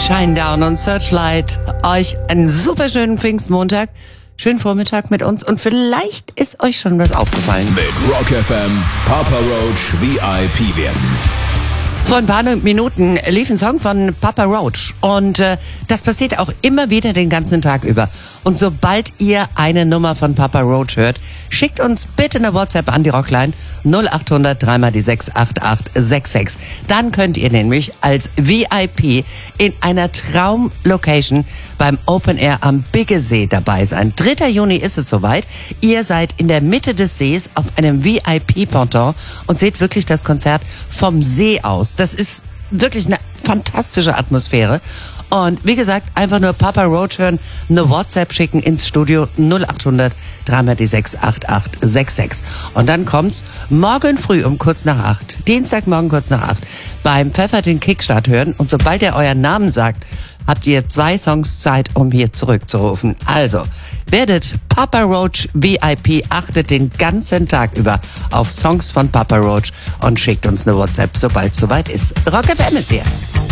Shinedown und Searchlight. Euch einen super schönen Pfingstmontag, schönen Vormittag mit uns und vielleicht ist euch schon was aufgefallen. Mit Rock FM Papa Roach VIP werden. Vor ein paar Minuten lief ein Song von Papa Roach und das passiert auch immer wieder den ganzen Tag über. Und sobald ihr eine Nummer von Papa Roach hört, schickt uns bitte eine WhatsApp an die Rockline 0800 3 die 68866. Dann könnt ihr nämlich als VIP in einer Traumlocation beim Open Air am Biggesee dabei sein. 3. Juni ist es soweit. Ihr seid in der Mitte des Sees auf einem VIP-Ponton und seht wirklich das Konzert vom See aus. Das ist wirklich eine fantastische Atmosphäre. Und wie gesagt, einfach nur Papa Roach hören, eine WhatsApp schicken ins Studio 0800 3 die 68866. Und dann kommt's morgen früh um kurz nach 8, Dienstagmorgen kurz nach 8, beim Pfeffer den Kickstart hören. Und sobald er euren Namen sagt, habt ihr 2 Songs Zeit, um hier zurückzurufen. Also, werdet Papa Roach VIP, achtet den ganzen Tag über auf Songs von Papa Roach und schickt uns eine WhatsApp, sobald es soweit ist. Rock FM ist hier.